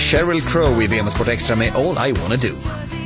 Sheryl Crow i VM Sport Extra med All I Wanna Do.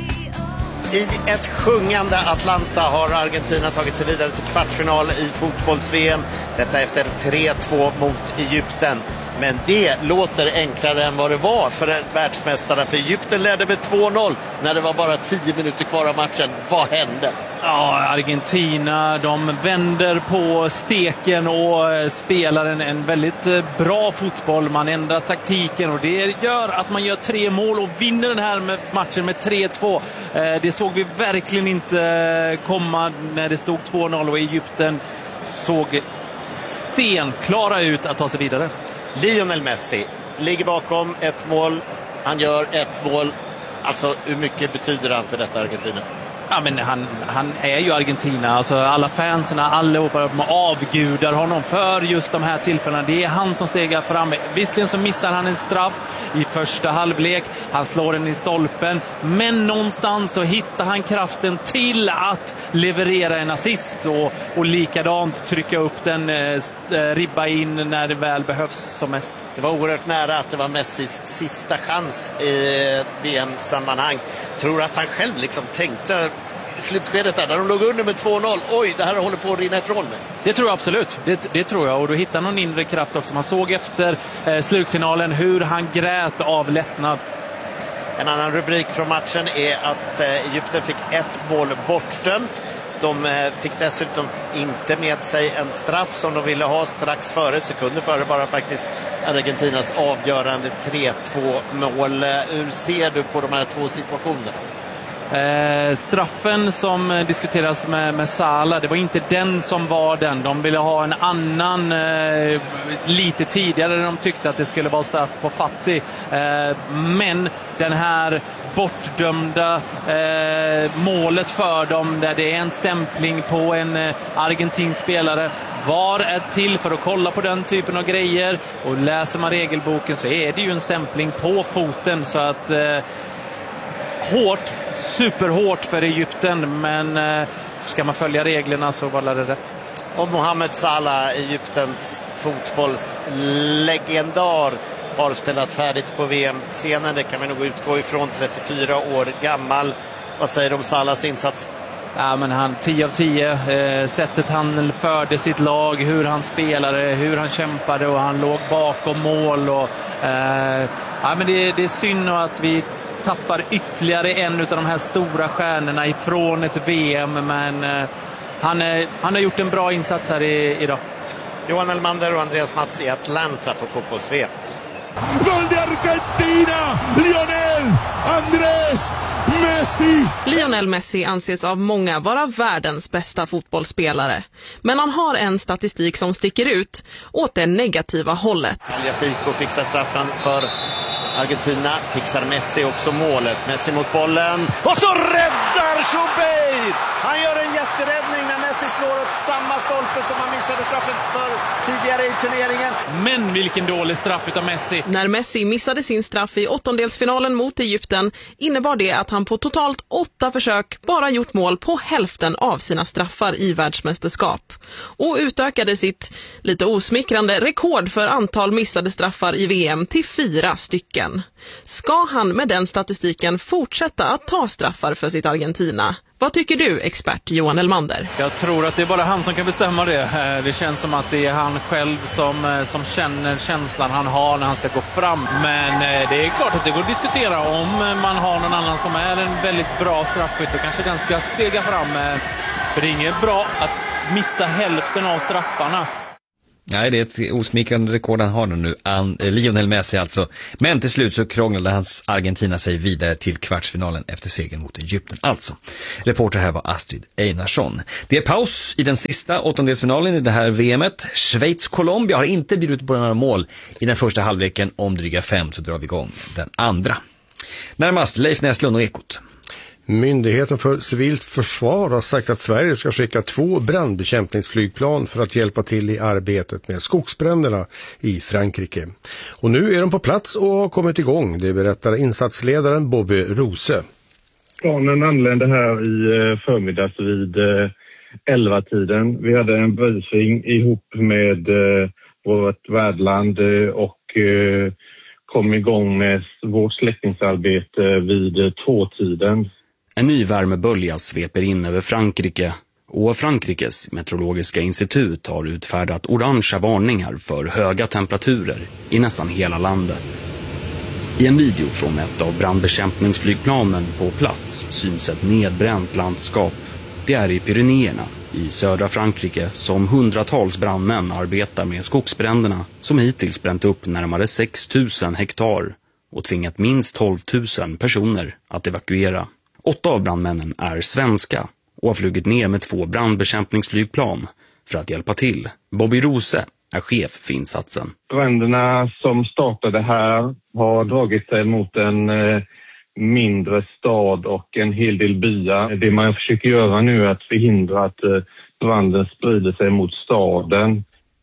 I ett sjungande Atlanta har Argentina tagit sig vidare till kvartsfinal i fotbolls-VM. Detta efter 3-2 mot Egypten. Men det låter enklare än vad det var för världsmästarna. För Egypten ledde med 2-0 när det var bara 10 minuter kvar av matchen. Vad hände? Ja, Argentina, de vänder på steken och spelar en väldigt bra fotboll. Man ändrar taktiken och det gör att man gör 3 mål och vinner den här matchen med 3-2. Det såg vi verkligen inte komma när det stod 2-0 och Egypten såg stenklara ut att ta sig vidare. Lionel Messi ligger bakom ett mål. Han gör ett mål. Alltså, hur mycket betyder han för detta Argentina? Ja, men han är ju Argentina. Alltså, alla fanserna, allihopa avgudar honom för just de här tillfällena. Det är han som stegar fram. Visserligen så missar han en straff i första halvlek. Han slår den i stolpen. Men någonstans så hittar han kraften till att leverera en assist. Och likadant trycka upp den, ribba in när det väl behövs som mest. Det var oerhört nära att det var Messis sista chans i VM-sammanhang. Tror att han själv liksom tänkte i slutskedet där, när de låg under med 2-0. Oj, det här håller på att rinna ifrån mig. Det tror jag absolut. Det tror jag. Och då hittar någon inre kraft också. Man såg efter slutsignalen hur han grät av lättnad. En annan rubrik från matchen är att Egypten fick ett mål bortdömt. De fick dessutom inte med sig en straff som de ville ha strax före, sekunder före bara faktiskt, Argentinas avgörande 3-2-mål. Hur ser du på de här två situationerna? Straffen som diskuteras med Salah, det var inte den som var den. De ville ha en annan lite tidigare. De tyckte att det skulle vara straff på Fati. Men den här bortdömda målet för dem, där det är en stämpling på en argentinsk spelare, VAR är till för att kolla på den typen av grejer. Och läser man regelboken så är det ju en stämpling på foten. Så att hårt, superhårt för Egypten, men ska man följa reglerna så var det rätt. Och Mohamed Salah, Egyptens fotbollslegendar, har spelat färdigt på VM-scenen. Det kan vi nog utgå ifrån, 34 år gammal. Vad säger du om Salahs insats? Ja, men han 10 av 10. Sättet han förde sitt lag, hur han spelade, hur han kämpade och han låg bakom mål. Och, ja, men det är synd att vi tappar ytterligare en av de här stora stjärnorna ifrån ett VM, men han har gjort en bra insats här idag. Johan Elmander och Andreas Mats i Atlanta på fotbolls-VM. Gol de Argentina! Lionel Andrés Messi! Lionel Messi anses av många vara världens bästa fotbollsspelare. Men han har en statistik som sticker ut åt det negativa hållet. Fico fixar straffen för Argentina, fixar Messi också målet. Messi mot bollen. Och så räddar Choubeir! Han gör en jätteräddning när Messi slår åt samma stolpe som han missade straffen för tidigare i turneringen. Men vilken dålig straff utav Messi. När Messi missade sin straff i åttondelsfinalen mot Egypten innebar det att han på totalt 8 försök bara gjort mål på hälften av sina straffar i världsmästerskap. Och utökade sitt lite osmickrande rekord för antal missade straffar i VM till 4 stycken. Ska han med den statistiken fortsätta att ta straffar för sitt Argentina? Vad tycker du, expert Johan Elmander? Jag tror att det är bara han som kan bestämma det. Det känns som att det är han själv som känner känslan han har när han ska gå fram. Men det är klart att det går att diskutera om man har någon annan som är en väldigt bra straffskytt. Och kanske den ska stega fram. För det är inget bra att missa hälften av straffarna. Nej, det är ett osmickrande rekord han har nu, Lionel Messi alltså. Men till slut så krånglade hans Argentina sig vidare till kvartsfinalen efter segern mot Egypten alltså. Reporter här var Astrid Einarsson. Det är paus i den sista åttondelsfinalen i det här VMet. Schweiz-Colombia har inte bjudit på några mål i den första halvleken. Om dryga 5 så drar vi igång den andra. Närmast Leif Näslund och Ekot. Myndigheten för civilt försvar har sagt att Sverige ska skicka 2 brandbekämpningsflygplan för att hjälpa till i arbetet med skogsbränderna i Frankrike. Och nu är de på plats och har kommit igång, det berättar insatsledaren Bobby Rose. Planen anlände här i förmiddags vid 11-tiden. Vi hade en briefing ihop med vårt värdland och kom igång med vårt släckningsarbete vid 2-tiden. En ny värmebölja sveper in över Frankrike och Frankrikes meteorologiska institut har utfärdat orangea varningar för höga temperaturer i nästan hela landet. I en video från ett av brandbekämpningsflygplanen på plats syns ett nedbränt landskap. Det är i Pyrenéerna i södra Frankrike som hundratals brandmän arbetar med skogsbränderna som hittills bränt upp närmare 6 000 hektar och tvingat minst 12 000 personer att evakuera. 8 av brandmännen är svenska och har flugit ner med 2 brandbekämpningsflygplan för att hjälpa till. Bobby Rose är chef för insatsen. Bränderna som startade här har dragit sig mot en mindre stad och en hel del byar. Det man försöker göra nu är att förhindra att branden sprider sig mot staden.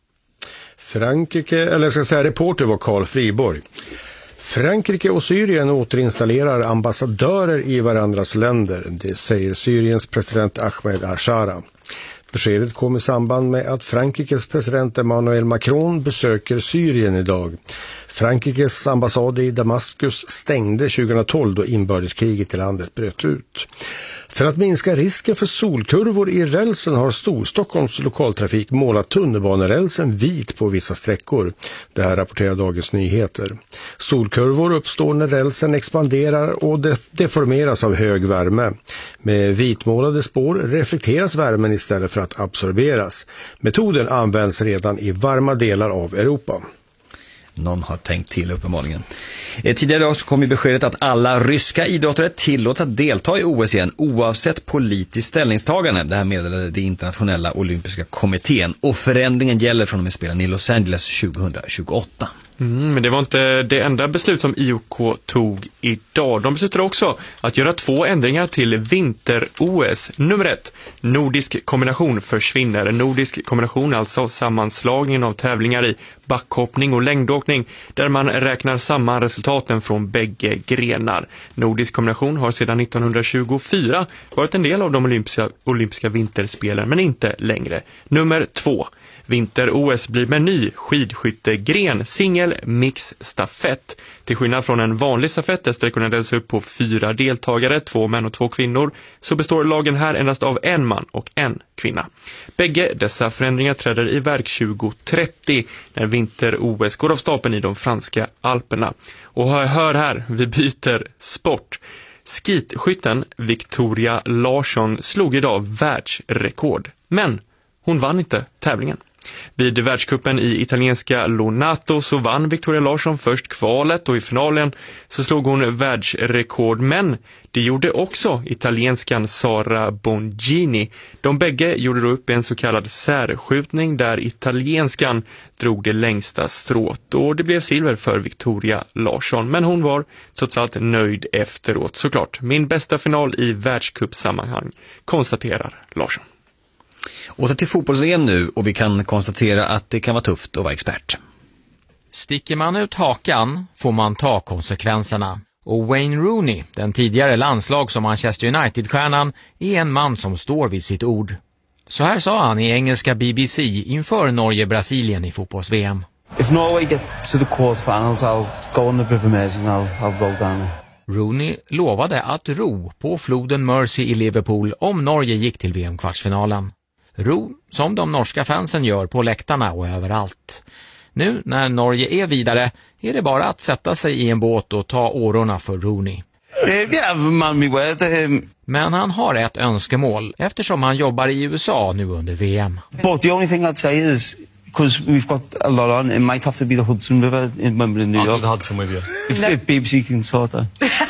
Reporter var Carl Friborg. Frankrike och Syrien återinstallerar ambassadörer i varandras länder, det säger Syriens president Ahmed al-Shara. Beskedet kom i samband med att Frankrikes president Emmanuel Macron besöker Syrien idag. Frankrikes ambassad i Damaskus stängde 2012 då inbördeskriget i landet bröt ut. För att minska risken för solkurvor i rälsen har Storstockholms lokaltrafik målat tunnelbanerälsen vit på vissa sträckor. Det här rapporterar Dagens Nyheter. Solkurvor uppstår när rälsen expanderar och deformeras av hög värme. Med vitmålade spår reflekteras värmen istället för att absorberas. Metoden används redan i varma delar av Europa. Någon har tänkt till uppenbarligen. Tidigare idag så kom ju beskedet att alla ryska idrottare tillåts att delta i OS igen oavsett politiskt ställningstagande. Det här meddelade det internationella olympiska kommittén och förändringen gäller från och med spelen i Los Angeles 2028. Men det var inte det enda beslut som IOK tog idag. De beslutade också att göra 2 ändringar till vinter-OS. Nummer 1, nordisk kombination försvinner. Nordisk kombination alltså sammanslagningen av tävlingar i backhoppning och längdåkning där man räknar samman resultaten från bägge grenar. Nordisk kombination har sedan 1924 varit en del av de olympiska vinterspelen men inte längre. Nummer 2. Vinter-OS blir med ny skidskyttegren, singel, mix, stafett. Till skillnad från en vanlig stafett där sträckorna delas upp på 4 deltagare, 2 män och 2 kvinnor, så består lagen här endast av en man och en kvinna. Bägge dessa förändringar träder i verk 2030 när vinter-OS går av stapeln i de franska Alperna. Och hör här, vi byter sport. Skitskytten Victoria Larsson slog idag världsrekord, men hon vann inte tävlingen. Vid världscupen i italienska Lonato så vann Victoria Larsson först kvalet och i finalen så slog hon världsrekord, men det gjorde också italienskan Sara Bongini. De bägge gjorde då upp en så kallad särskjutning där italienskan drog det längsta strået och det blev silver för Victoria Larsson, men hon var trots allt nöjd efteråt såklart. Min bästa final i världscupsammanhang, konstaterar Larsson. Åter till fotbolls-VM nu och vi kan konstatera att det kan vara tufft att vara expert. Sticker man ut hakan får man ta konsekvenserna. Och Wayne Rooney, den tidigare landslags- och Manchester United-stjärnan, är en man som står vid sitt ord. Så här sa han i engelska BBC inför Norge-Brasilien i fotbolls-VM. If Norway get to the quarterfinals, I'll go on the River Mersey and I'll roll down it. Rooney lovade att ro på floden Mersey i Liverpool om Norge gick till VM-kvartsfinalen. Ro som de norska fansen gör på läktarna och överallt. Nu när Norge är vidare är det bara att sätta sig i en båt och ta årorna för Rooney. Men han har ett önskemål eftersom han jobbar i USA nu under VM. But the only thing I'd say is, because we've got a lot on, it might have to be the Hudson River in New York. The Hudson with you. If BBC can sort that.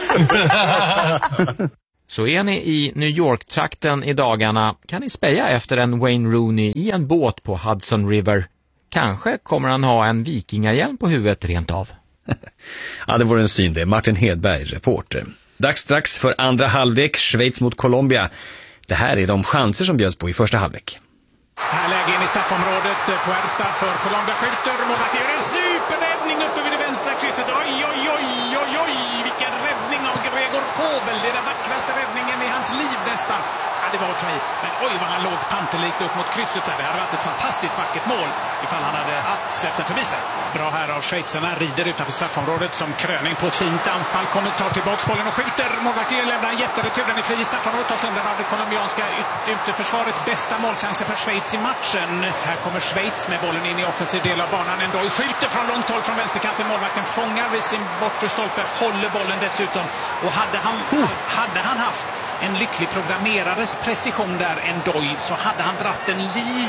Så är ni i New York-trakten i dagarna kan ni speja efter en Wayne Rooney i en båt på Hudson River. Kanske kommer han ha en vikingahjälm på huvudet rent av. Ja, det var en syn det. Martin Hedberg, reporter. Dags strax för andra halvlek, Schweiz mot Colombia. Det här är de chanser som bjöds på i första halvlek. Här läge in i straffområdet, Puerta för Colombia skjuter, målet gör en superräddning uppe vid det vänstra krysset. Oj, oj, oj, oj, oj, vilken räddning av Gregor Kobel. Det är den vackraste räddningen i hans liv nästan. det var att ta i. Men oj vad han låg pantelikt upp mot krysset där. Det hade varit ett fantastiskt vackert mål ifall han hade släppt den förbi sig. Bra här av schweizarna. Rider utanför straffområdet som kröning på ett fint anfall. Kommer ta tillbaka bollen och skjuter. Målvakten lämnar en jätteretur. Den är fri i straffområdet. Tas undan av det colombianska ytterförsvaret. Bästa målchansen för Schweiz i matchen. Här kommer Schweiz med bollen in i offensiv del av banan. En dag skjuter från långt håll från vänsterkanten. Målvakten fångar vid sin bortre stolpe. Håller bollen dessutom. Och hade han haft en lycklig programmerares precision där en Doj, så hade han dratt den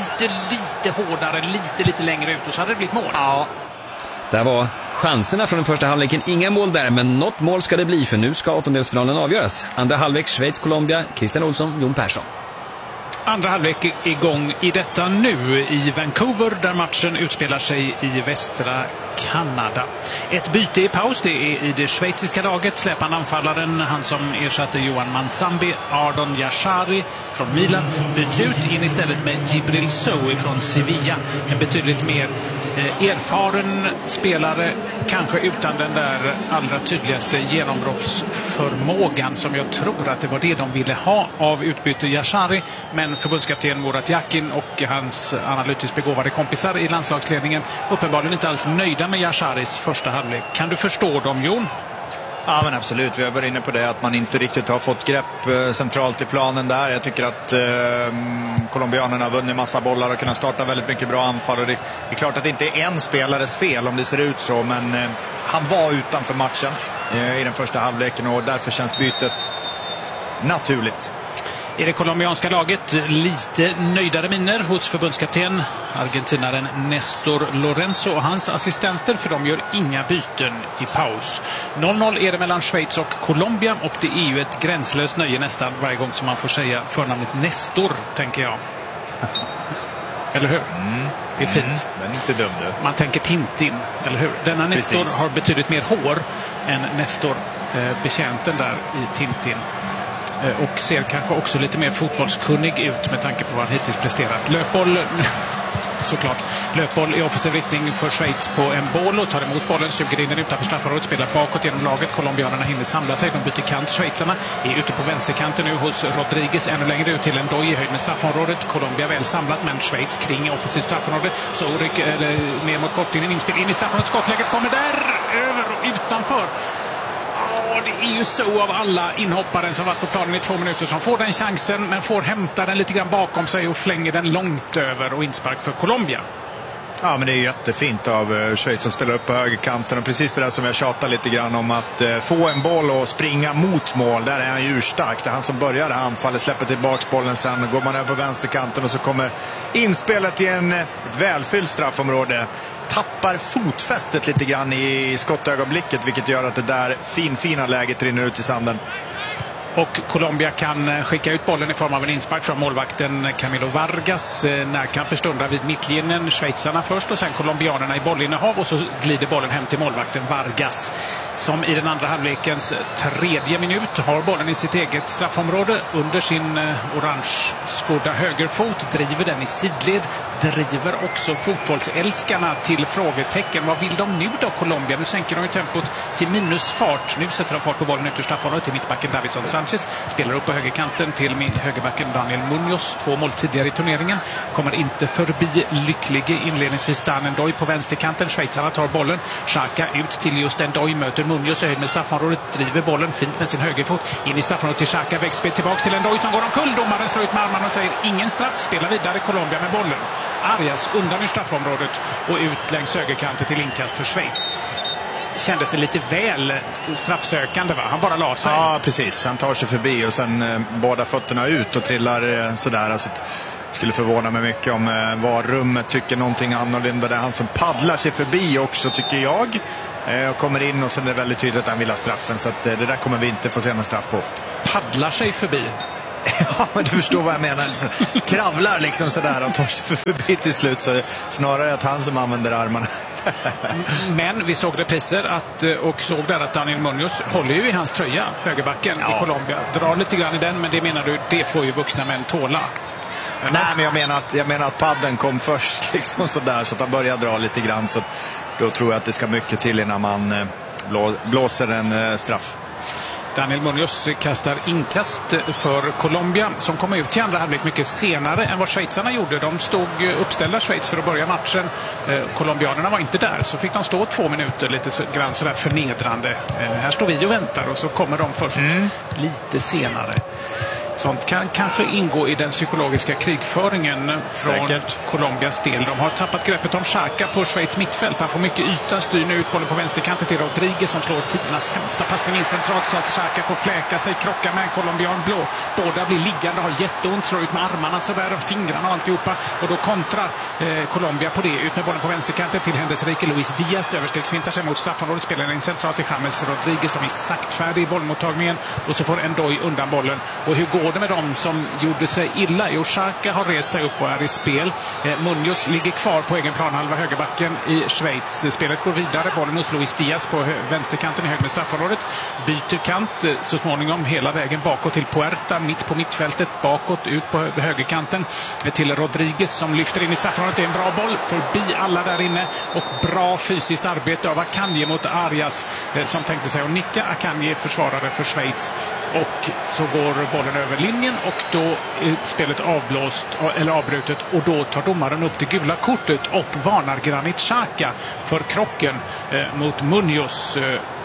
lite hårdare, lite längre ut och så hade det blivit mål. Ja. Där var chanserna från den första halvleken. Inga mål där, men något mål ska det bli, för nu ska åttondelsfinalen avgöras. Andra halvlek Schweiz-Colombia, Christian Olsson, Jon Persson. Andra halvlek igång i detta nu i Vancouver där matchen utspelar sig i västra Kanada. Ett byte i paus, det är i det schweiziska laget. Släpande anfallaren, han som ersatte Johan Manzambi, Ardon Yashari från Milan, byts ut in istället med Djibril Sow från Sevilla. En betydligt mer erfaren spelare, kanske utan den där allra tydligaste genombrottsförmågan som jag tror att det var det de ville ha av utbyte Yashari. Men förbundskapten Murat Yakin och hans analytiskt begåvade kompisar i landslagsledningen uppenbarligen inte alls nöjda med Yasharis första halvlek. Kan du förstå dem, Jon? Ja, men absolut. Vi har varit inne på det, att man inte riktigt har fått grepp centralt i planen där. Jag tycker att colombianerna har vunnit massa bollar och kunnat starta väldigt mycket bra anfall. Och det är klart att det inte är en spelares fel om det ser ut så, men han var utanför matchen i den första halvleken och därför känns bytet naturligt. I det colombianska laget lite nöjdare miner hos förbundskapten argentinaren Nestor Lorenzo och hans assistenter, för de gör inga byten i paus. 0-0 är det mellan Schweiz och Colombia och det är ju ett gränslöst nöje nästan varje gång som man får säga förnamnet Nestor, tänker jag. Eller hur? Det är fint. Den är inte dum du. Man tänker Tintin, eller hur? Denna Nestor har betydligt mer hår än Nestor, betjänten där i Tintin. Och ser kanske också lite mer fotbollskunnig ut med tanke på vad han hittills presterat. Löpboll, såklart. Löpboll i offensiv riktning för Schweiz på en boll och tar emot bollen, suger in den utanför straffområdet, spelar bakåt genom laget. Colombianerna hinner samla sig, de byter kant. Schweizarna är ute på vänsterkanten nu hos Rodriguez, ännu längre ut till en Doj i höjd med straffområdet. Colombia väl samlat, men Schweiz kring offensivt straffområde. Så rycker ner mot kortlinjen, inspel in i straffområdet. Skottläget kommer där, över och utanför. Det är ju så av alla inhopparen som varit på planen i 2 minuter som får den chansen, men får hämta den lite grann bakom sig och flänger den långt över och inspark för Colombia. Ja, men det är jättefint av Schweiz som spelar upp på högerkanten och precis det där som jag tjatar lite grann om, att få en boll och springa mot mål. Där är han ju urstark. Det är han som börjar anfallet, släpper tillbaks bollen, sen går man över på vänsterkanten och så kommer inspelet i ett välfyllt straffområde. Tappar fotfästet lite grann i skottögonblicket, vilket gör att det där fina läget rinner ut i sanden. Och Colombia kan skicka ut bollen i form av en inspark från målvakten Camilo Vargas. Närkamper stundar vid mittlinjen. Schweizarna först och sen colombianerna i bollinnehav och så glider bollen hem till målvakten Vargas, som i den andra halvlekens 3:e minut har bollen i sitt eget straffområde under sin orange-skodda högerfot, driver den i sidled, driver också fotbollsälskarna till frågetecken. Vad vill de nu då, Colombia? Nu sänker de ju tempot till minusfart. Nu sätter de fart på bollen ut ur straffområdet till mittbacken Davinson Sanchez, spelar upp på högerkanten till högerbacken Daniel Munoz, 2 mål tidigare i turneringen, kommer inte förbi lycklige inledningsvis Dan N'Doye på vänsterkanten. Schweizarna tar bollen, Xhaka ut till just N'Doye, möter Munoz höjd med straffområdet, driver bollen fint med sin högerfot in i straffområdet till Xhaka, växtspel tillbaks till N'Doye som går omkull. Domaren slår ut med armarna och säger ingen straff, spelar vidare Colombia med bollen. Arias undan ur straffområdet och ut längs högerkanten till inkast för Schweiz. Kändes det lite väl straffsökande, va? Han bara la sig. Ja, precis. Han tar sig förbi och sen båda fötterna ut och trillar sådär. Alltså, skulle förvåna mig mycket om VAR-rummet tycker någonting annorlunda. Det är han som paddlar sig förbi också, tycker jag. Och kommer in och sen är det väldigt tydligt att han vill ha straffen. Så att, det där kommer vi inte få se någon straff på. Paddlar sig förbi? Ja, men du förstår vad jag menar. Kravlar liksom sådär och tar sig förbi till slut. Så snarare att han som använder armarna. Men vi såg repriser och såg där att Daniel Munoz håller ju i hans tröja, högerbacken i Colombia. Drar lite grann i den, men det menar du, det får ju vuxna män tåla. Nej, men jag menar att padden kom först liksom sådär, så att han började dra lite grann. Så då tror jag att det ska mycket till innan man blåser en straff. Daniel Munoz kastar inkast för Colombia som kom ut i andra halvlek mycket senare än vad schweizarna gjorde. De stod uppställda Schweiz för att börja matchen. Colombianerna var inte där, så fick de stå 2 minuter lite grann sådär förnedrande. Här står vi och väntar och så kommer de först lite senare. Sånt kan kanske ingå i den psykologiska krigföringen från Colombias del. De har tappat greppet om Xhaka på Schweiz mittfält. Han får mycket yta, styr nu ut bollen på vänsterkanten till Rodriguez som slår tidernas sämsta passning in centralt så att Xhaka får fläka sig, krocka med en colombian blå. Båda blir liggande, har jätteont, slår ut med armarna sådär, fingrarna och alltihopa. Och då kontrar Colombia på det. Ut med bollen på vänsterkanten till händelserike Luis Diaz. Överstegsfintar sig mot straffområdet, spelar in centralt till James Rodriguez som är saktfärdig i bollmottagningen. Och så får Ndoye undan bollen. Och hur går det med dem som gjorde sig illa? Jo, Xhaka har rest sig upp och är i spel. Munoz ligger kvar på egen planhalva högerbacken i Schweiz. Spelet går vidare. Bollen hos Luis Diaz på vänsterkanten i hög med straffområdet. Byter kant så småningom hela vägen bakåt till Puerta, mitt på mittfältet, bakåt ut på högerkanten till Rodriguez som lyfter in i straffområdet. Det är en bra boll förbi alla där inne och bra fysiskt arbete av Akanji mot Arias som tänkte sig att nicka. Akanji försvarade för Schweiz och så går bollen över linjen och då är spelet avbrutet och då tar domaren upp det gula kortet och varnar Granit Xhaka för krocken mot Munoz.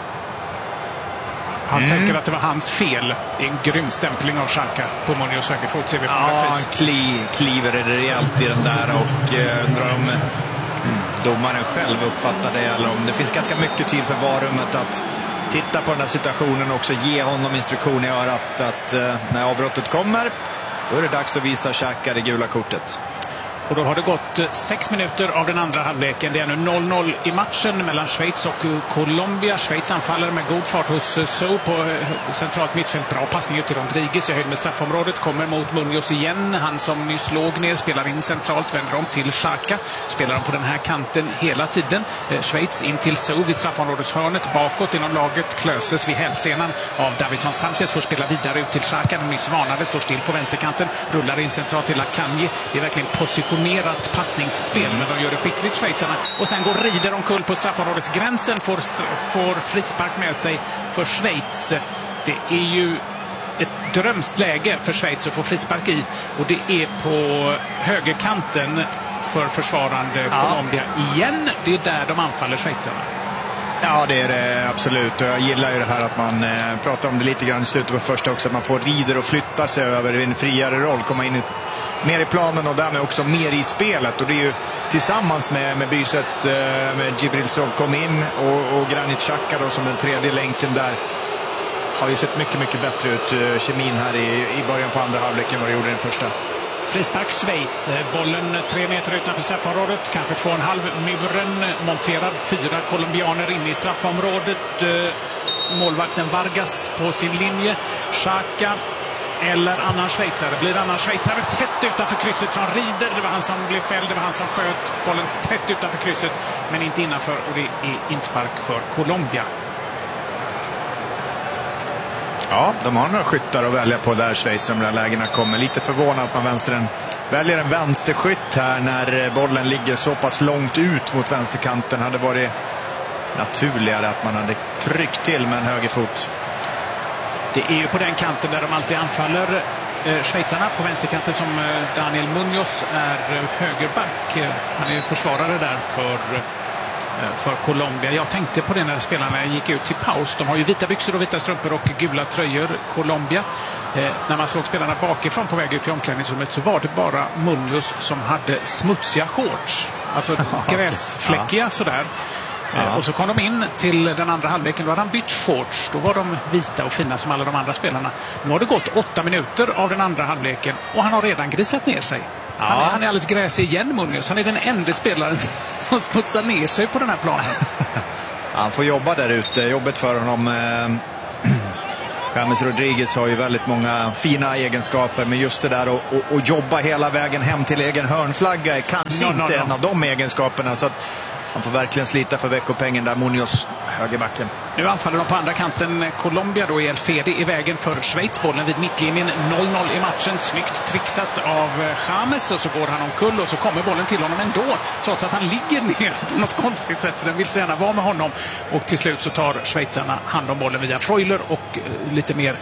Han tänker att det var hans fel. Det är en grym stämpling av Xhaka på Munoz högerfot. Ser vi på han kliver rejält i den där och undrar om domaren själv uppfattar det eller om det finns ganska mycket tid för varummet att titta på den här situationen och också ge honom instruktion i örat att när avbrottet kommer då är det dags att visa Xhaka det gula kortet. Och då har det gått 6 minuter av den andra halvleken. Det är nu 0-0 i matchen mellan Schweiz och Colombia. Schweiz anfaller med god fart hos Sow på centralt mittfält. Bra passning ut till Rodriguez i höjd med straffområdet. Kommer mot Munoz igen. Han som nyss låg ner spelar in centralt. Vänder om till Xhaka. Spelar de på den här kanten hela tiden. Schweiz in till Sow vid straffområdeshörnet. Bakåt inom laget klöses vid hälsenan av Davinson Sanchez. Får spela vidare ut till Xhaka. Den nyss varnade. Står still på vänsterkanten. Rullar in centralt till Akanji. Det är verkligen positionerat passningsspel, men de gör det skickligt schweizarna. Och sen går rider omkull på straffområdesgränsen, får frispark med sig för Schweiz. Det är ju ett drömskt läge för Schweiz att få frispark i och det är på högerkanten för försvarande Colombia igen. Det är där de anfaller schweizarna. Ja, det är det absolut. Jag gillar ju det här att man pratar om det lite grann i slutet på första också, att man får rider och flyttar sig över en friare roll, komma in mer i planen och därmed också mer i spelet. Och det är ju tillsammans med byset med Djibril Sow kom in och Granit Xhaka då som den tredje länken där har ju sett mycket, mycket bättre ut kemin här i början på andra halvleken vad det gjorde den första. Frispark Schweiz. Bollen 3 meter utanför straffområdet. Kanske 2,5. Muren monterad. 4 colombianer inne i straffområdet. Målvakten Vargas på sin linje. Xhaka eller annan schweizare. Blir annan schweizare tätt utanför krysset från Rieder. Det var han som blev fälld. Det var han som sköt bollen tätt utanför krysset. Men inte innanför. Och det är inspark för Colombia. Ja, de har några skyttar att välja på där Schweiz de där lägena kommer. Lite förvånad att man väljer en vänsterskytt här när bollen ligger så pass långt ut mot vänsterkanten. Hade varit naturligare att man hade tryckt till med en högerfot. Det är ju på den kanten där de alltid anfaller schweizarna. På vänsterkanten som Daniel Munoz är högerback. Han är försvarare där för Colombia. Jag tänkte på det när spelarna gick ut till paus. De har ju vita byxor och vita strumpor och gula tröjor, Colombia. När man såg spelarna bakifrån på väg ut i omklädningsrummet så var det bara Munoz som hade smutsiga shorts. Alltså gräsfläckiga sådär. Och så kom de in till den andra halvleken. Då hade han bytt shorts. Då var de vita och fina som alla de andra spelarna. Nu har det gått 8 minuter av den andra halvleken och han har redan grisat ner sig. Han är alldeles gräsig igen, Munoz. Han är den enda spelaren som smutsar ner sig på den här planen. Han får jobba där ute. Jobbet för honom. James Rodriguez har ju väldigt många fina egenskaper, men just det där att jobba hela vägen hem till egen hörnflagga är kanske inte en av de egenskaperna. Så att han får verkligen slita för veckopengen där. Munoz högerbacken. Nu anfaller de på andra kanten. Colombia då är Elfedi i vägen för Schweiz. Bollen vid mittlinjen, 0-0 i matchen. Snyggt trixat av James och så går han omkull och så kommer bollen till honom ändå. Trots att han ligger ner på något konstigt sätt för den vill så gärna vara med honom. Och till slut så tar schweizarna hand om bollen via Freuler och lite mer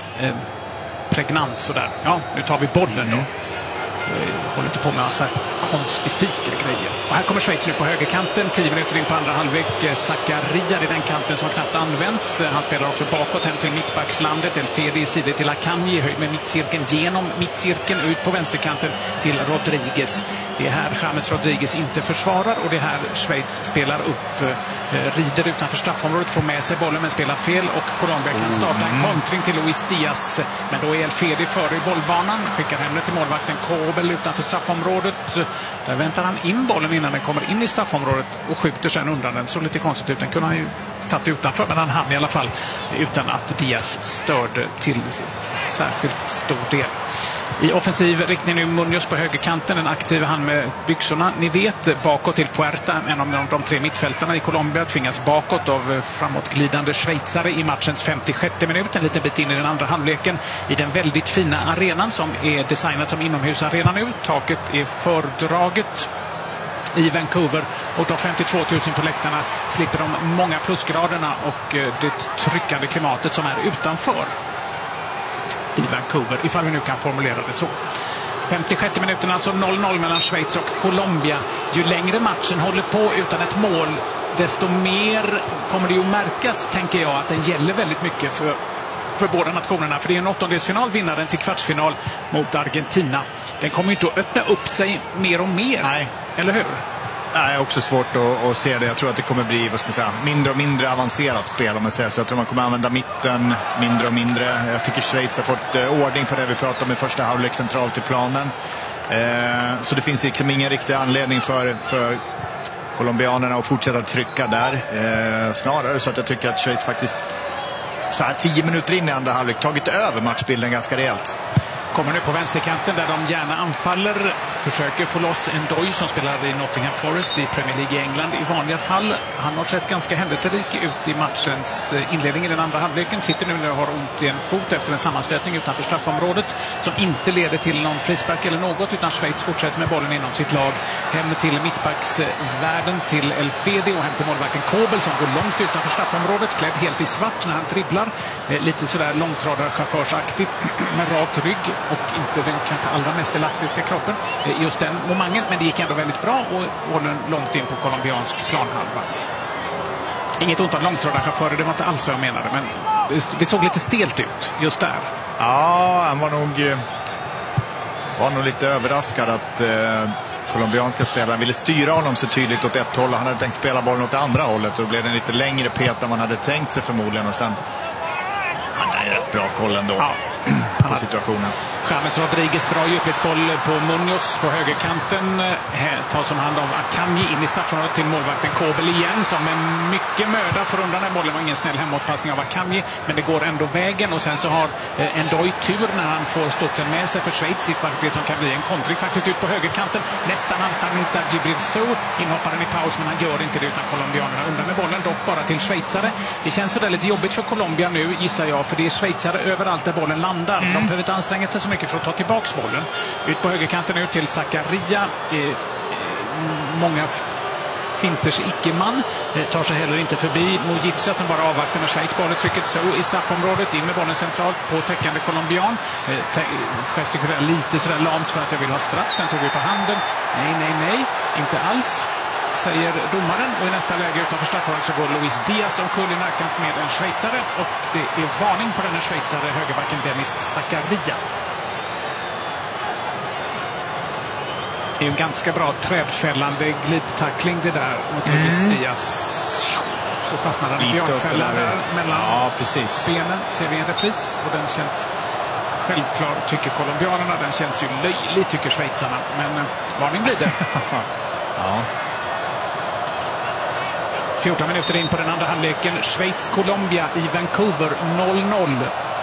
pregnant sådär. Ja, nu tar vi bollen då. Håller inte på med massa konstifika grejer. Och här kommer Schweiz nu på högerkanten. 10 minuter in på andra halvlek. Zakaria i den kanten som knappt används. Han spelar också bakåt hem till mittbackslandet. Elfedi i sidor till Akanji. Höjd med mittcirkeln genom mittcirkeln ut på vänsterkanten till Rodriguez. Det är här James Rodriguez inte försvarar och det är här Schweiz spelar upp. Rider utanför straffområdet, får med sig bollen men spelar fel och Colombia kan starta en kontring till Luis Diaz. Men då är Elfedi före i bollbanan. Skickar hem det till målvakten Kobel utanför straffområdet. Där väntar han in bollen innan den kommer in i straffområdet och skjuter sen undan den. Så lite konstigt ut. Den kunde han ju tagit utanför, men han hann i alla fall utan att Diaz störde till särskilt stor del. I offensiv riktning nu Munoz på högerkanten, en aktiv han med byxorna. Ni vet, bakåt till Puerta, en av de 3 mittfältarna i Colombia, tvingas bakåt av framåtglidande schweizare i matchens 56 minut. En liten bit in i den andra halvleken i den väldigt fina arenan som är designad som inomhusarena nu. Taket är fördraget i Vancouver och de 52 000 på läktarna slipper de många plusgraderna och det tryckande klimatet som är utanför i Vancouver, ifall vi nu kan formulera det så. 56 minuter, alltså 0-0 mellan Schweiz och Colombia. Ju längre matchen håller på utan ett mål, desto mer kommer det ju märkas, tänker jag, att den gäller väldigt mycket för båda nationerna. För det är en åttondelsfinal, vinnaren till kvartsfinal mot Argentina. Den kommer ju inte att öppna upp sig mer och mer. Nej. Eller hur? Nej, också svårt att se det. Jag tror att det kommer bli, vad ska man säga, mindre och mindre avancerat spel om man säger så. Jag tror man kommer använda mitten mindre och mindre. Jag tycker Schweiz har fått ordning på det vi pratade om i första halvlek centralt i planen. Så det finns liksom ingen riktig anledning för colombianerna att fortsätta trycka där. Snarare så att jag tycker att Schweiz faktiskt så här 10 minuter in i andra halvlek tagit över matchbilden ganska rejält. Kommer nu på vänsterkanten där de gärna anfaller. Försöker få loss en Doy som spelar i Nottingham Forest i Premier League i England i vanliga fall. Han har sett ganska händelserik ut i matchens inledning i den andra halvleken. Sitter nu när har ont i en fot efter en sammanstötning utanför straffområdet som inte leder till någon frispark eller något, utan Schweiz fortsätter med bollen inom sitt lag. Hem till mittbacksvärden till Elfedi och hem till målvakten Kobel som går långt utanför straffområdet, klädd helt i svart när han dribblar. Lite sådär långtradarchaufförsaktigt med rak rygg och inte den kanske allra mest elastiska kroppen just den momentet, men det gick ändå väldigt bra och bollen långt in på colombiansk planhalva. Inget ont av långtradarchaufförer, det var inte alls vad jag menade, men det såg lite stelt ut just där. Ja, han var nog lite överraskad att colombianska spelaren ville styra honom så tydligt åt ett håll. Han hade tänkt spela bollen åt det andra hållet och blev det en lite längre pet än man hade tänkt sig förmodligen, och sen han är rätt bra koll ändå. Ja. På situationen. James Rodriguez, bra djupledsboll på Munoz på högerkanten. Tas som hand av Akanji in i straffområdet till målvakten Kobel igen som med mycket möda får undan den bollen. Var ingen snäll hemåtpassning av Akanji, men det går ändå vägen och sen så har Ndoye tur när han får studsen med sig för Schweiz i det som kan bli en kontring faktiskt ut på högerkanten. Nästan allt han hittar Djibril Sow, inhopparen i paus, men han gör inte det utan colombianerna undan med bollen, dock bara till schweizare. Det känns så där lite jobbigt för Colombia nu, gissar jag, för det är schweizare överallt där bollen landar. De behöver inte anstränga sig så mycket för att ta tillbaks bollen. Ut på högerkanten nu till Zakaria. Många finters icke-man. Tar sig heller inte förbi Mujica som bara avvaktar med Schweiz bollen. Trycket så i straffområdet. In med bollen centralt på täckande colombian. Gestikulerar lite sådär lamt för att jag vill ha straff. Den tog vi på handen. Nej. Inte alls, säger domaren. Och i nästa läge utanför straffområdet så går Luis Diaz omkull i närkant med en schweizare. Och det är varning på den schweizare, högerbacken Dennis Zakaria. Det är en ganska bra trädfällande glidtackling det där mot Luis Diaz. Så fastnar den i björnfällan där mellan benen. Ser vi en repris och den känns självklar tycker colombianerna. Den känns ju löjlig tycker schweizarna. Men varning blir det. Ja. 14 minuter in på den andra halvleken. Schweiz-Colombia i Vancouver 0-0.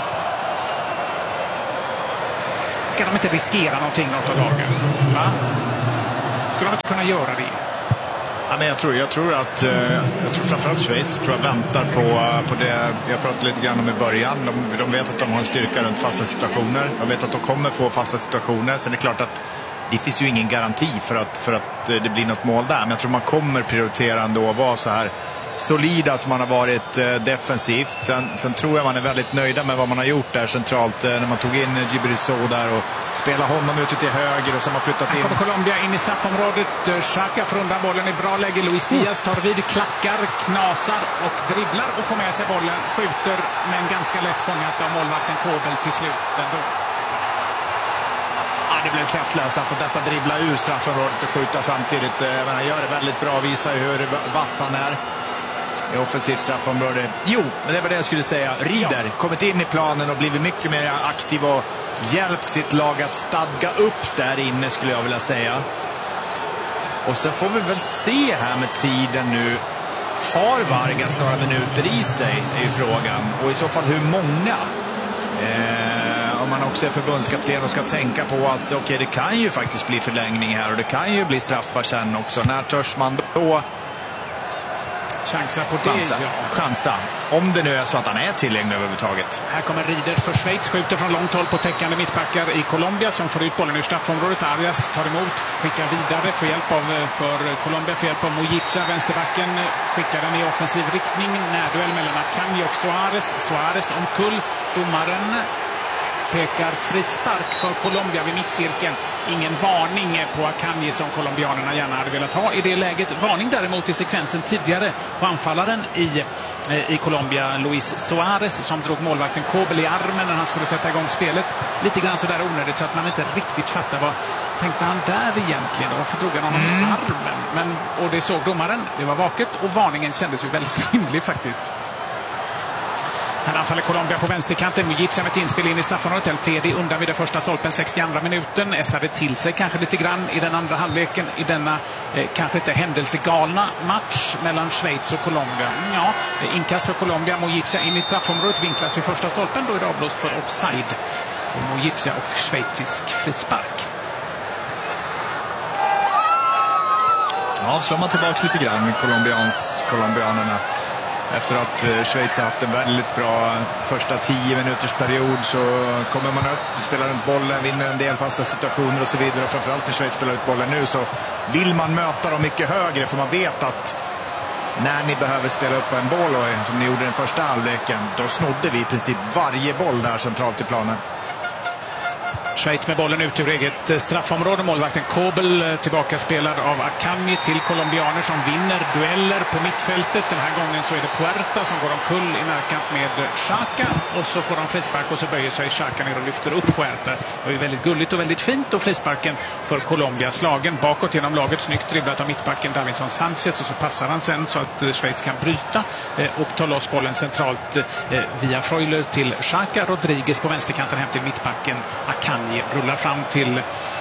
Ska de inte riskera någonting något av lagen? Va? Ska de inte kunna göra det? Ja, men jag tror framförallt Schweiz väntar på det jag pratade lite grann om i början. De vet att de har en styrka runt fasta situationer. De vet att de kommer få fasta situationer. Sen är det klart att det finns ju ingen garanti för att det blir något mål där. Men jag tror man kommer prioritera ändå att vara så här solida som man har varit defensivt. Sen tror jag man är väldigt nöjda med vad man har gjort där centralt när man tog in Djibril Sow där och spelar honom ute till höger och så har man flyttat in. Här kommer Colombia in i straffområdet. Xhaka får undan bollen i bra läge. Luis Diaz tar vid, klackar, knasar och dribblar och får med sig bollen. Skjuter men ganska lätt fångat av målvakten Kobel till slut ändå. Det blev kraftlöst. Han får nästan dribbla ur straffområdet och skjuta samtidigt. Men han gör det väldigt bra. Visar hur vass han är i offensivt straffområde. Jo, men det var det jag skulle säga. Rieder kommit in i planen och blivit mycket mer aktiv och hjälpt sitt lag att stadga upp där inne, skulle jag vilja säga. Och så får vi väl se här med tiden nu. Har Vargas några minuter i sig är ju frågan. Och i så fall hur många? Om man också är förbundskapten och ska tänka på att okej, det kan ju faktiskt bli förlängning här och det kan ju bli straffar sen också. När törs man då chansa på det? Chansa. Om det nu är så att han är tillgänglig överhuvudtaget. Här kommer Rieder för Schweiz. Skjuter från långt håll på täckande mittbackar i Colombia som får ut bollen ur straffområdet. Arias tar emot, skickar vidare för Colombia. Får hjälp av Mojica, vänsterbacken. Skickar den i offensiv riktning. Närduell mellan Akanji och Suarez. Suarez omkull. Domaren pekar frispark för Colombia vid mittcirkeln. Ingen varning på Akanji som colombianerna gärna hade velat ha i det läget. Varning däremot i sekvensen tidigare på anfallaren i Colombia, Luis Suarez, som drog målvakten Kobel i armen när han skulle sätta igång spelet. Lite grann så där onödigt så att man inte riktigt fattar vad tänkte han där egentligen. Varför drog han honom i armen? Och det såg domaren. Det var vaket och varningen kändes ju väldigt rimlig faktiskt. Här anfaller Colombia på vänsterkanten. Mojica med ett inspel in i straffområdet. El Fedi undan vid den första stolpen, 62 minuten. Essade till sig kanske lite grann i den andra halvleken i denna kanske inte händelsegalna match mellan Schweiz och Colombia. Ja, inkast för Colombia. Mojica in i straffområdet, vinklas vid första stolpen. Då är det avblåst för offside. Mojica och schweizisk frispark. Ja, slår man tillbaka lite grann colombianerna. Efter att Schweiz har haft en väldigt bra första 10 minuters period så kommer man upp, spelar runt bollen, vinner en del fasta situationer och så vidare. Och framförallt när Schweiz spelar ut bollen nu så vill man möta dem mycket högre, för man vet att när ni behöver spela upp en boll, och som ni gjorde den första halvleken, då snodde vi i princip varje boll där centralt i planen. Schweiz med bollen ut ur eget straffområde. Målvakten Kobel tillbaka spelad av Akanji till colombianer som vinner dueller på mittfältet. Den här gången så är det Puerta som går omkull i närkant med Xhaka. Och så får de frispark och så böjer sig Xhaka ner och lyfter upp Puerta. Det är väldigt gulligt och väldigt fint. Och frisparken för Colombia slagen bakåt genom laget. Snyggt dribblat av mittbacken Davinson Sanchez. Och så passar han sen så att Schweiz kan bryta och ta loss bollen centralt via Freuler till Xhaka. Rodriguez på vänsterkanten hem till mittbacken Akanji. Rullar fram till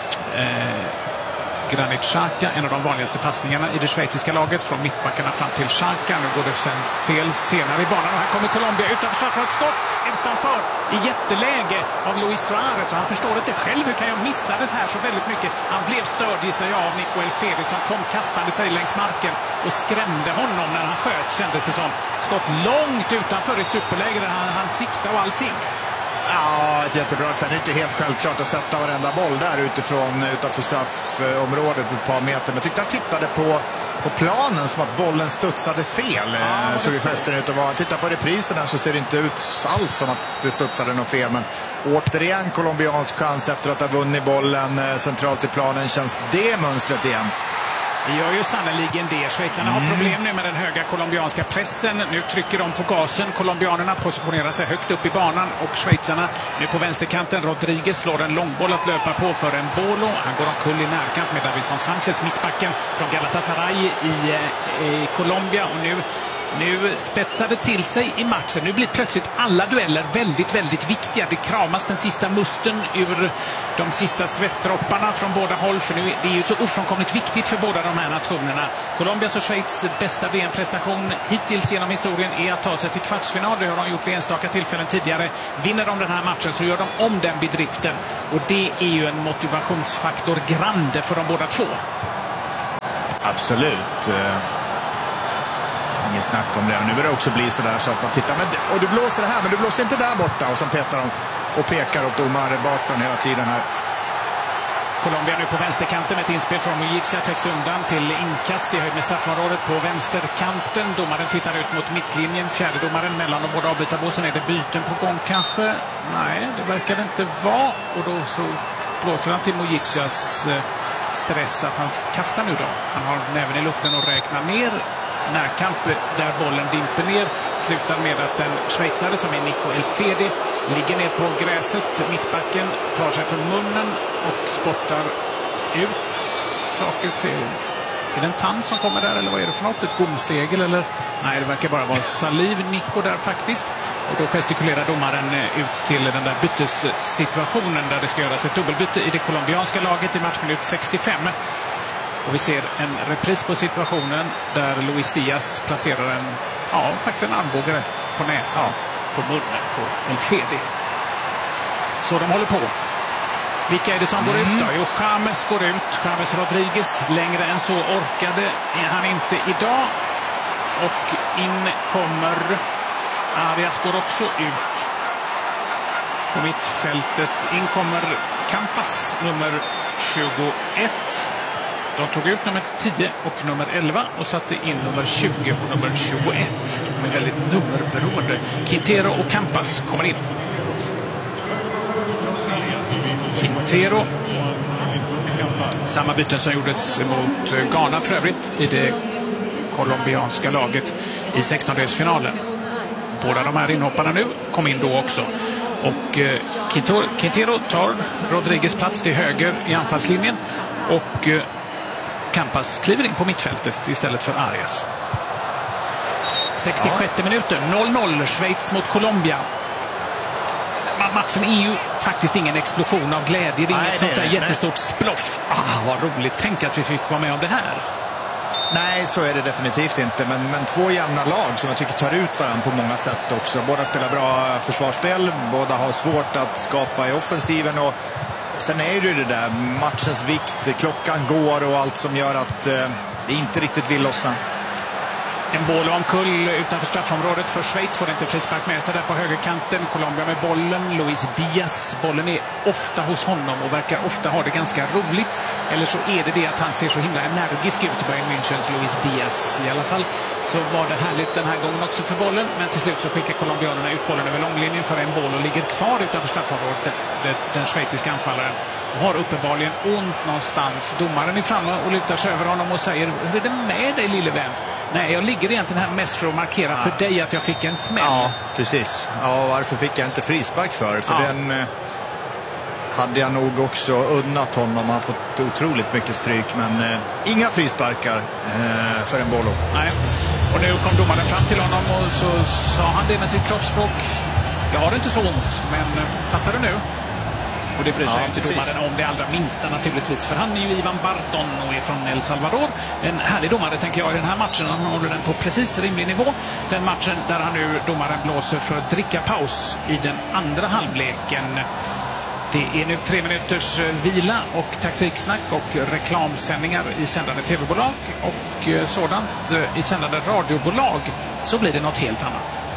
Granit Xhaka, en av de vanligaste passningarna i det schweiziska laget, från mittbackarna fram till Xhaka. Nu går det sen fel senare i banan och här kommer Colombia utanför straffområdet, skott utanför i jätteläge av Luis Suarez, och han förstår inte själv hur kan jag missa det här så väldigt mycket. Han blev störd i sig av Nico El Fedi som kom kastande sig längs marken och skrämde honom när han sköt, kändes det som. Skott långt utanför i superläge där han siktade och allting. Ja, ett jättebra. Sen är det inte helt självklart att sätta varenda boll där utanför straffområdet ett par meter. Men jag tyckte han tittade på planen som att bollen studsade fel. Såg ju festen ut att vara. Titta på reprisen så ser det inte ut alls som att det studsade något fel. Men återigen colombiansk chans efter att ha vunnit bollen centralt i planen. Känns det mönstret igen? Det gör ju sannoliken det. Schweizarna har problem nu med den höga colombianska pressen. Nu trycker de på gasen. Colombianerna positionerar sig högt upp i banan och schweizarna nu på vänsterkanten. Rodriguez slår en långboll att löpa på för en Bolo. Han går omkull i närkant med Davinson Sanchez, mittbacken från Galatasaray i Colombia. Och nu spetsade till sig i matchen. Nu blir plötsligt alla dueller väldigt, väldigt viktiga. Det kramas den sista musten ur de sista svettdropparna från båda håll. För nu det är ju så ofrånkomligt viktigt för båda de här nationerna. Colombias och Schweiz bästa VM-prestation hittills genom historien är att ta sig till kvartsfinal. Det har de gjort vid enstaka tillfällen tidigare. Vinner de den här matchen så gör de om den bedriften. Och det är ju en motivationsfaktor grande för de båda två. Absolut. Ingen snack om det. Nu börjar det också bli så där så att man tittar. Och du blåser det här, men du blåser inte där borta. Och så petar de och pekar åt domare Barton hela tiden här. Colombia nu på vänsterkanten, ett inspel från Mujica täcks undan till inkast i höjd med straffområdet på vänsterkanten. Domaren tittar ut mot mittlinjen, fjärde domaren mellan de båda avbytarbåsen. Är det byten på gång kanske? Nej, det verkar det inte vara. Och då så blåser han till Mujicas stress att han kastar nu då. Han har näven i luften och räknar ner. Närkamp där bollen dimper ner slutar med att en schweizare som är Nico Elfedi ligger ner på gräset. Mittbacken tar sig från munnen och spottar ut saker. Är det en tand som kommer där eller vad är det för något? Ett gomsegel eller? Nej, det verkar bara vara saliv. Nico där faktiskt. Och då gestikulerar domaren ut till den där bytessituationen där det ska göras ett dubbelbyte i det colombianska laget i matchminut 65. Och vi ser en repris på situationen där Luis Diaz placerar faktiskt en armbåge rätt på näsan, på munnen på Elfedi. Så de håller på. Vilka är det som går ut då? Jo, James går ut. James Rodriguez, längre än så orkade han inte idag. Och in kommer Arias, går också ut på mittfältet. In kommer Campas, nummer 21. De tog ut nummer 10 och nummer 11 och satte in nummer 20 och nummer 21. De är väldigt nummerberoende. Quintero och Campas kommer in. Quintero. Samma byten som gjordes mot Ghana för övrigt i det colombianska laget i 16-delsfinalen. Båda de här inhopparna nu kom in då också. Och Quintero tar Rodriguez plats till höger i anfallslinjen och Campas kliver in på mittfältet istället för Arias. 66 minuten, 0-0 Schweiz mot Colombia. Matchen är ju faktiskt ingen explosion av glädje. Det är inget sånt där jättestort sploff. Vad roligt, tänk att vi fick vara med om det här. Nej, så är det definitivt inte. Men två jämna lag som jag tycker tar ut varandra på många sätt också. Båda spelar bra försvarsspel. Båda har svårt att skapa i offensiven. Och sen är det där matchens vikt. Klockan går och allt som gör att det inte riktigt vill lossna. En boll och omkull utanför straffområdet för Schweiz, får inte frispark med sig där på högerkanten. Colombia med bollen, Luis Diaz. Bollen är ofta hos honom och verkar ofta ha det ganska roligt. Eller så är det att han ser så himla energisk ut, Bayern Münchens Luis Diaz. I alla fall så var det härligt den här gången också för bollen. Men till slut så skickar colombianerna ut bollen över långlinjen för en boll och ligger kvar utanför straffområdet. Den schweiziska anfallaren har uppenbarligen ont någonstans. Domaren är framme och lutar sig över honom och säger: hur är det med dig, lille vän? Nej, jag ligger egentligen här mest för att markera för dig att jag fick en smäll. Ja, precis. Ja, varför fick jag inte frispark för? För den hade jag nog också unnat honom. Han har fått otroligt mycket stryk, men inga frisparkar för en Bolo. Nej, och nu kom domaren fram till honom och så sa han det med sitt kroppsspråk: jag har inte så ont, men fattar du nu? Och det bryr sig inte domaren om det allra minsta naturligtvis. För han är ju Ivan Barton och är från El Salvador. En härlig domare tänker jag i den här matchen. Han håller den på precis rimlig nivå. Den matchen där han nu, domaren, blåser för dricka paus i den andra halvleken. Det är nu 3 minuters vila och taktiksnack och reklamsändningar i sändande tv-bolag och sådant i sändande radiobolag. Så blir det något helt annat.